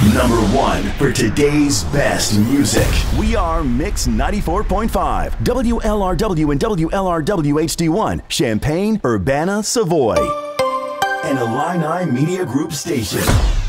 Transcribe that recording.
Number one for today's best music. We are Mix 94.5, WLRW and WLRW HD1, Champaign, Urbana, Savoy. An Illini Media Group station.